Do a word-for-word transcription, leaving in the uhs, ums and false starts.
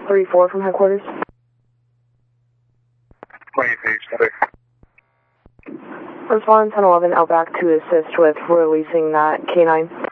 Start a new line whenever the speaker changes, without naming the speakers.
three four from headquarters.
twenty page, Heather.
Respond ten eleven out back to assist with releasing that K nine.